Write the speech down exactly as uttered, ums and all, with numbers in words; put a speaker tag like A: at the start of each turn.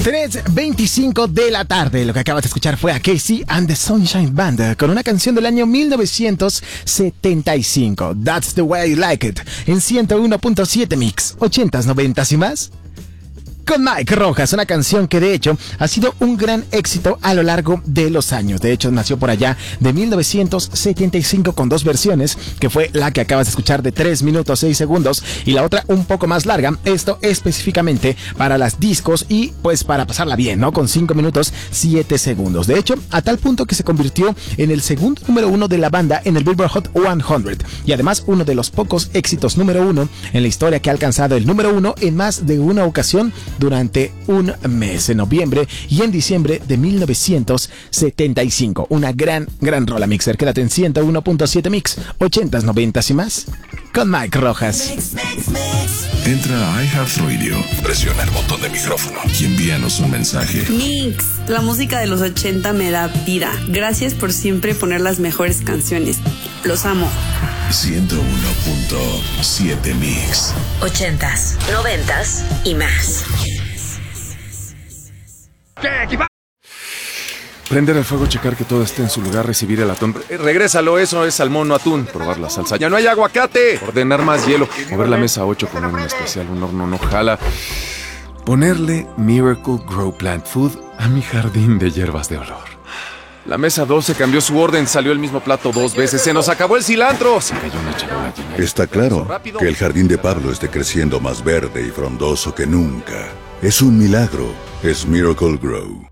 A: tres veinticinco de la tarde. Lo que acabas de escuchar fue a Casey and the Sunshine Band con una canción del año mil novecientos setenta y cinco. That's the way I like it. En ciento uno punto siete Mix. ochentas, noventas y más. Con Mike Rojas, una canción que de hecho ha sido un gran éxito a lo largo de los años. De hecho, nació por allá de mil novecientos setenta y cinco con dos versiones, que fue la que acabas de escuchar de tres minutos seis segundos y la otra un poco más larga. Esto específicamente para las discos y pues para pasarla bien, ¿no? Con cinco minutos siete segundos. De hecho, a tal punto que se convirtió en el segundo número uno de la banda en el Billboard Hot cien y además uno de los pocos éxitos número uno en la historia que ha alcanzado el número uno en más de una ocasión durante un mes, en noviembre y en diciembre de mil novecientos setenta y cinco. Una gran, gran rola, Mixer. Quédate en ciento uno punto siete Mix, ochentas, noventas y más, con Mike Rojas.
B: Mix, mix, mix. Entra a iHeartRadio, presiona el botón de micrófono y envíanos un mensaje.
C: Mix, la música de los ochenta me da vida. Gracias por siempre poner las mejores canciones. Los amo.
B: ciento uno punto siete Mix.
D: Ochentas, noventas y más.
E: Prender el fuego, checar que todo esté en su lugar, recibir el atún. Eh, regrésalo, eso es salmón, no atún. Probar la salsa. ¡Ya no hay aguacate! Ordenar más hielo. Mover la mesa a ocho, poner un especial, un horno no jala. Ponerle Miracle Grow Plant Food a mi jardín de hierbas de olor. La mesa doce cambió su orden, salió el mismo plato dos veces. ¡Se nos acabó el cilantro! Se cayó una charola llena de...
F: Está claro que el jardín de Pablo esté creciendo más verde y frondoso que nunca. Es un milagro. Es Miracle Grow.